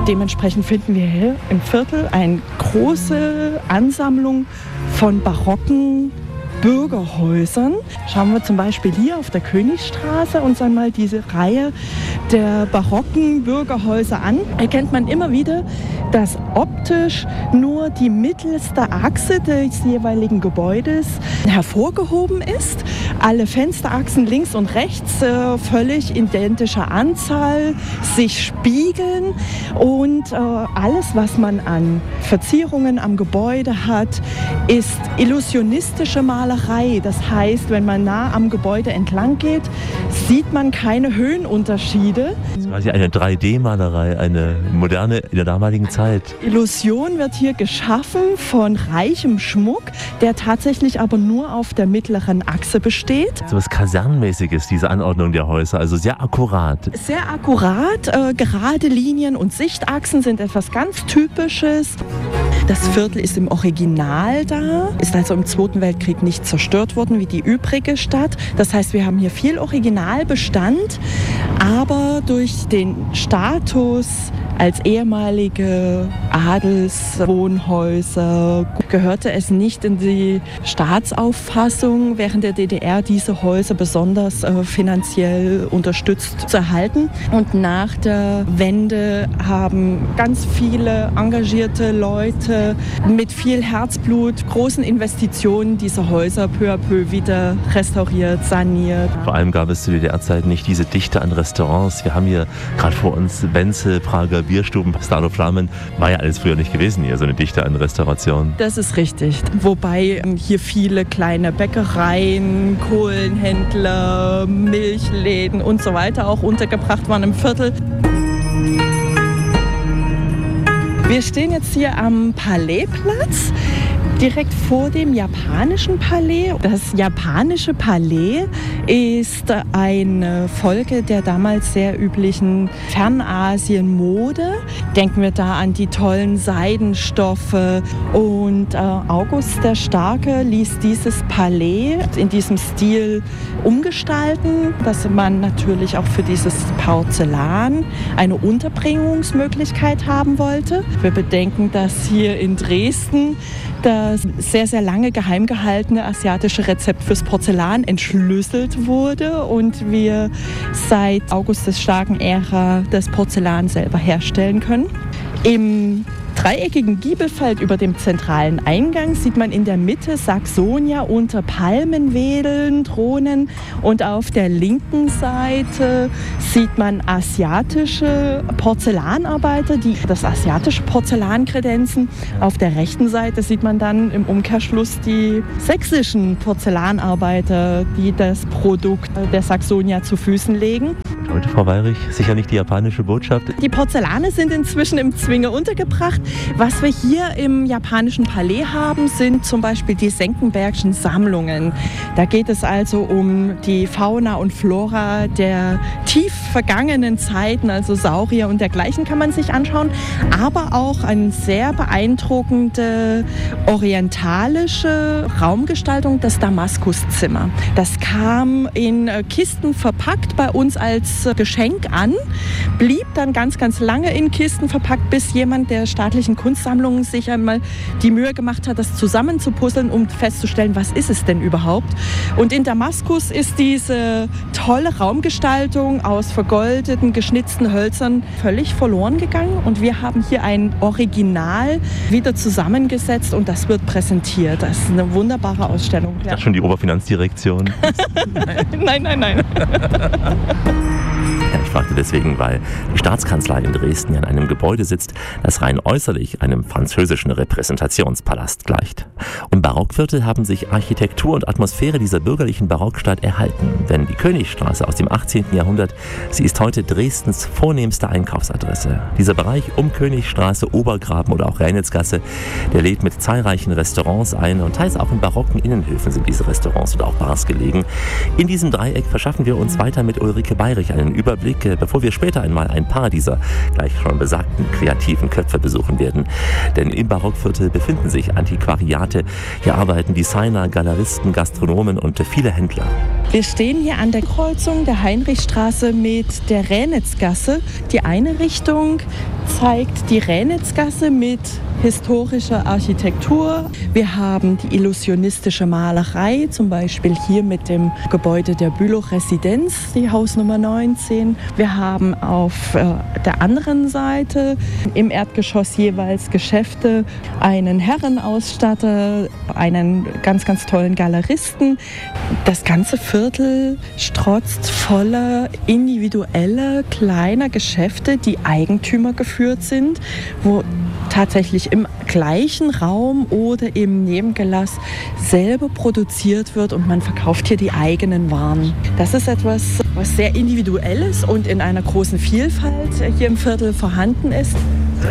Dementsprechend finden wir hier im Viertel eine große Ansammlung von barocken Bürgerhäusern. Schauen wir zum Beispiel hier auf der Königstraße uns einmal diese Reihe der barocken Bürgerhäuser an. Erkennt man immer wieder, dass optisch nur die mittelste Achse des jeweiligen Gebäudes hervorgehoben ist. Alle Fensterachsen links und rechts völlig identischer Anzahl sich spiegeln und alles, was man an Verzierungen am Gebäude hat, ist illusionistische Malerei. Das heißt, wenn man nah am Gebäude entlang geht, sieht man keine Höhenunterschiede. Das ist quasi eine 3D-Malerei, eine moderne in der damaligen Zeit. Illusion wird hier geschaffen von reichem Schmuck, der tatsächlich aber nur auf der mittleren Achse besteht. So was Kasernenmäßiges, diese Anordnung der Häuser, also sehr akkurat. Sehr akkurat, gerade Linien und Sichtachsen sind etwas ganz Typisches. Das Viertel ist im Original da, ist also im Zweiten Weltkrieg nicht zerstört worden wie die übrige Stadt. Das heißt, wir haben hier viel Originalbestand, aber durch den Status als ehemalige Adelswohnhäuser gehörte es nicht in die Staatsauffassung, während der DDR diese Häuser besonders finanziell unterstützt zu erhalten. Und nach der Wende haben ganz viele engagierte Leute mit viel Herzblut, großen Investitionen diese Häuser peu à peu wieder restauriert, saniert. Vor allem gab es zu DDR-Zeiten nicht diese Dichte an Restaurants. Wir haben hier gerade vor uns Wenzel, Prager Bierstuben, Stalo Flamen. War ja alles früher nicht gewesen hier, so eine Dichte an Restauration. Das ist richtig. Wobei hier viele kleine Bäckereien, Kohlenhändler, Milchläden und so weiter auch untergebracht waren im Viertel. Wir stehen jetzt hier am Palaiplatz, direkt vor dem japanischen Palais. Das japanische Palais ist eine Folge der damals sehr üblichen Fernasien-Mode. Denken wir da an die tollen Seidenstoffe. Und August der Starke ließ dieses Palais in diesem Stil umgestalten, dass man natürlich auch für dieses Porzellan eine Unterbringungsmöglichkeit haben wollte. Wir bedenken, dass hier in Dresden das sehr, sehr lange geheim gehaltene asiatische Rezept fürs Porzellan entschlüsselt wurde und wir seit August des Starken Ära das Porzellan selber herstellen können. Im dreieckigen Giebelfeld über dem zentralen Eingang sieht man in der Mitte Saxonia unter Palmen wedeln, Thronen und auf der linken Seite sieht man asiatische Porzellanarbeiter, die das asiatische Porzellan kredenzen. Auf der rechten Seite sieht man dann im Umkehrschluss die sächsischen Porzellanarbeiter, die das Produkt der Saxonia zu Füßen legen. Heute, Frau Weyrich, sicher nicht die japanische Botschaft. Die Porzellane sind inzwischen im Zwinger untergebracht. Was wir hier im japanischen Palais haben, sind zum Beispiel die Senckenbergschen Sammlungen. Da geht es also um die Fauna und Flora der tief vergangenen Zeiten, also Saurier und dergleichen kann man sich anschauen. Aber auch eine sehr beeindruckende orientalische Raumgestaltung, das Damaskuszimmer. Das kam in Kisten verpackt bei uns als Geschenk an, blieb dann ganz, ganz lange in Kisten verpackt, bis jemand der staatlichen Kunstsammlungen sich einmal die Mühe gemacht hat, das zusammenzupuzzeln, um festzustellen, was ist es denn überhaupt. Und in Damaskus ist diese tolle Raumgestaltung aus vergoldeten, geschnitzten Hölzern völlig verloren gegangen und wir haben hier ein Original wieder zusammengesetzt und das wird präsentiert. Das ist eine wunderbare Ausstellung. Ich dachte schon die Oberfinanzdirektion. Nein. Ja, ich fragte deswegen, weil die Staatskanzlei in Dresden in einem Gebäude sitzt, das rein äußerlich einem französischen Repräsentationspalast gleicht. Im Barockviertel haben sich Architektur und Atmosphäre dieser bürgerlichen Barockstadt erhalten. Denn die Königstraße aus dem 18. Jahrhundert, sie ist heute Dresdens vornehmste Einkaufsadresse. Dieser Bereich um Königstraße, Obergraben oder auch Reinitzgasse, der lädt mit zahlreichen Restaurants ein und teils auch in barocken Innenhöfen sind diese Restaurants und auch Bars gelegen. In diesem Dreieck verschaffen wir uns weiter mit Ulrike Bayrich einen Überblick, bevor wir später einmal ein paar dieser gleich schon besagten kreativen Köpfe besuchen werden. Denn im Barockviertel befinden sich Antiquariate. Hier arbeiten Designer, Galeristen, Gastronomen und viele Händler. Wir stehen hier an der Kreuzung der Heinrichstraße mit der Ränitzgasse. Die eine Richtung zeigt die Ränitzgasse mit historischer Architektur. Wir haben die illusionistische Malerei, zum Beispiel hier mit dem Gebäude der Bülow-Residenz, die Hausnummer 19. Wir haben auf der anderen Seite im Erdgeschoss jeweils Geschäfte, einen Herrenausstatter, einen ganz, ganz tollen Galeristen. Das ganze Viertel strotzt voller individueller, kleiner Geschäfte, die Eigentümer geführt sind, wo tatsächlich im gleichen Raum oder im Nebengelass selber produziert wird und man verkauft hier die eigenen Waren. Das ist etwas, was sehr Individuelles und in einer großen Vielfalt hier im Viertel vorhanden ist.